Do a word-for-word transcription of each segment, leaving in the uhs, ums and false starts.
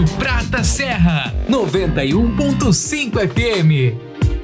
Prata Serra, noventa e um ponto cinco F M.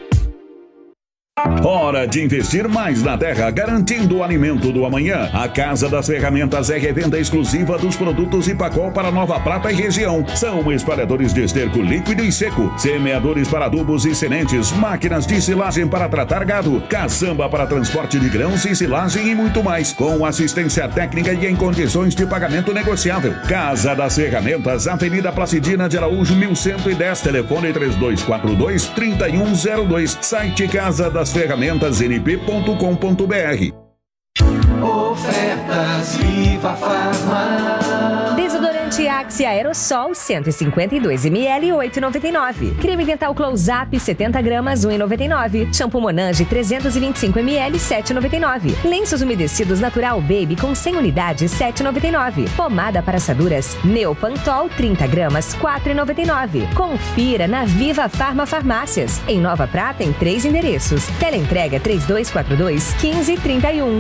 Hora de investir mais na terra, garantindo o alimento do amanhã. A Casa das Ferramentas é revenda exclusiva dos produtos Ipacol para Nova Prata e região. São espalhadores de esterco líquido e seco, semeadores para adubos e sementes, máquinas de silagem para tratar gado, caçamba para transporte de grãos e silagem e muito mais, com assistência técnica e em condições de pagamento negociável. Casa das Ferramentas, Avenida Placidina de Araújo, mil cento e dez, telefone três dois quatro dois, três um zero dois, site casa das ferramentas n p ponto com ponto b r. Ofertas Viva Farma. Desodorante Axe Aerosol cento e cinquenta e dois mililitros, oito reais e noventa e nove centavos. Creme dental Close-Up setenta gramas, um real e noventa e nove centavos. Shampoo Monange trezentos e vinte e cinco mililitros, sete reais e noventa e nove centavos. Lenços umedecidos Natural Baby com cem unidades, sete reais e noventa e nove centavos. Pomada para assaduras Neopantol trinta gramas, quatro reais e noventa e nove centavos. Confira na Viva Farma Farmácias. Em Nova Prata, em três endereços. Teleentrega três dois quatro dois, um cinco três um.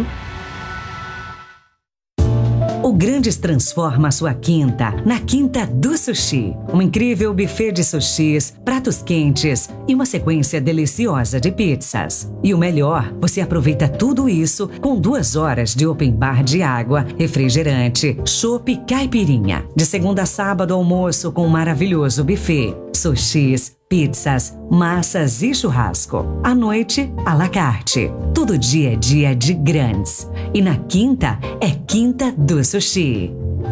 O Grandes transforma a sua quinta na Quinta do Sushi. Um incrível buffet de sushis, pratos quentes e uma sequência deliciosa de pizzas. E o melhor, você aproveita tudo isso com duas horas de open bar de água, refrigerante, chopp e caipirinha. De segunda a sábado, almoço com um maravilhoso buffet. Sushis, pizzas, massas e churrasco. À noite, à la carte. Todo dia é dia de grandes. E na quinta, é Quinta do Sushi.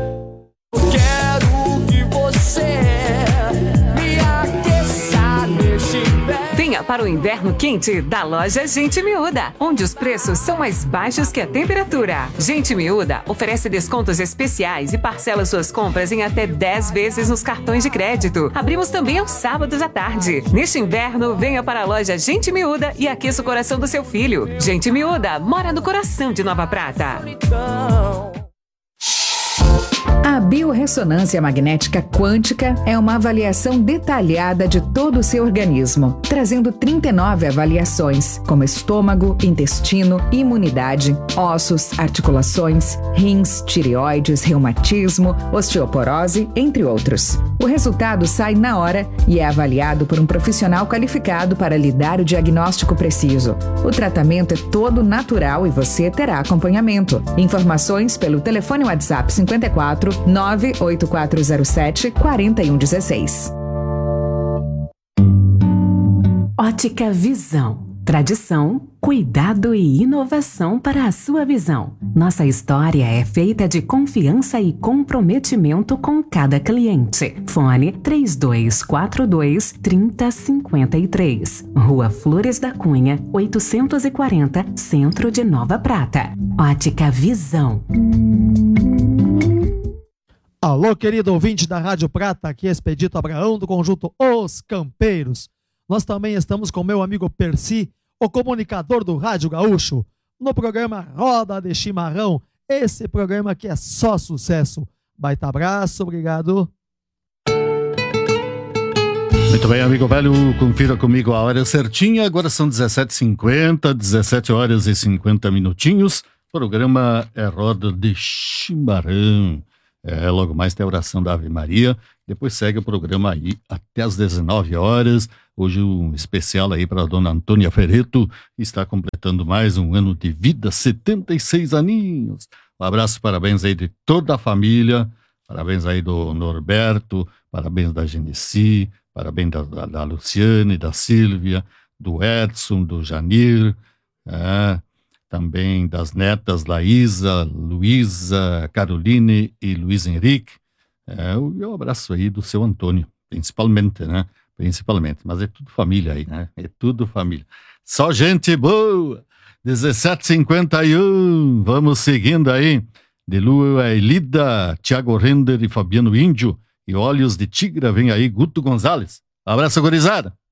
Quero que você me aqueça neste inverno. Venha para o inverno quente da loja Gente Miúda, onde os preços são mais baixos que a temperatura. Gente Miúda oferece descontos especiais e parcela suas compras em até dez vezes nos cartões de crédito. Abrimos também aos sábados à tarde. Neste inverno, venha para a loja Gente Miúda e aqueça o coração do seu filho. Gente Miúda mora no coração de Nova Prata. A biorressonância magnética quântica é uma avaliação detalhada de todo o seu organismo, trazendo trinta e nove avaliações, como estômago, intestino, imunidade, ossos, articulações, rins, tireoides, reumatismo, osteoporose, entre outros. O resultado sai na hora e é avaliado por um profissional qualificado para lhe dar o diagnóstico preciso. O tratamento é todo natural e você terá acompanhamento. Informações pelo telefone WhatsApp cinquenta e quatro, nove oito quatro zero sete, quatro um um seis. Ótica Visão. Tradição, cuidado e inovação para a sua visão. Nossa história é feita de confiança e comprometimento com cada cliente. Fone três dois quatro dois, três zero cinco três. Rua Flores da Cunha, oitocentos e quarenta, Centro de Nova Prata. Ótica Visão. Alô, querido ouvinte da Rádio Prata, aqui é Expedito Abraão do conjunto Os Campeiros. Nós também estamos com meu amigo Percy, o comunicador do Rádio Gaúcho, no programa Roda de Chimarrão, esse programa que é só sucesso. Baita abraço, obrigado. Muito bem, amigo velho, confira comigo a hora certinha, agora são dezessete e cinquenta, dezessete horas e cinquenta minutinhos, o programa é Roda de Chimarrão. É, logo mais tem a oração da Ave Maria, depois segue o programa aí até às dezenove horas, hoje um especial aí para a dona Antônia Ferreto, que está completando mais um ano de vida, setenta e seis aninhos. Um abraço, parabéns aí de toda a família, parabéns aí do Norberto, parabéns da Genesi, parabéns da, da, da Luciane, da Sílvia, do Edson, do Janir, é, também das netas Laísa, Luísa, Caroline e Luiz Henrique. É, e um abraço aí do seu Antônio, principalmente, né? Principalmente, mas é tudo família aí, né? É tudo família. Só gente boa! dezessete e cinquenta e um, vamos seguindo aí. De Lua Elida, Thiago Render e Fabiano Índio. E Olhos de Tigra, vem aí Guto Gonzalez. Abraço, gurizada!